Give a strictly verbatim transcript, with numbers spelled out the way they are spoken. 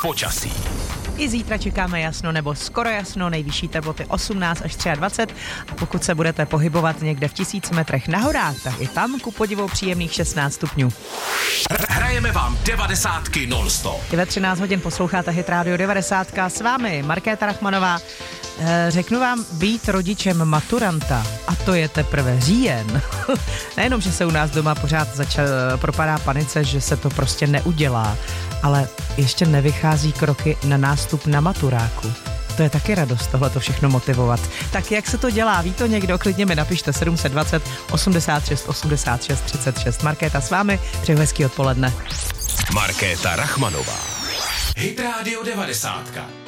počasí. I zítra čekáme jasno nebo skoro jasno, nejvyšší teploty osmnáct až dvacet tři a pokud se budete pohybovat někde v tisíc metrech na horách, tak i tam ku podivu příjemných šestnáct stupňů. Hrajeme vám devadesátky non-stop. I ve třináct hodin posloucháte Hit Radio devadesát, s vámi Markéta Rachmanová. E, řeknu vám, být rodičem maturanta, a to je teprve říjen. Nejenom, že se u nás doma pořád začal, propadá panice, že se to prostě neudělá, ale ještě nevychází kroky na nástup na maturáku. To je taky radost tohle to všechno motivovat. Tak jak se to dělá? Ví to někdo? Klidně mi napište sedm set dvacet osmdesát šest osmdesát šest třicet šest. Markéta s vámi, přeju hezký odpoledne. Markéta Rachmanová. Hit Radio devadesát.